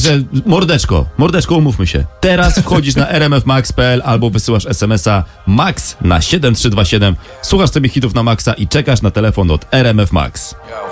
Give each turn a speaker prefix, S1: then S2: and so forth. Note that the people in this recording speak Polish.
S1: Także mordeczko, umówmy się. Teraz wchodzisz na rmfmax.pl albo wysyłasz SMS-a MAX na 7327. Słuchasz sobie hitów na Maxa i czekasz na telefon od RMF Max.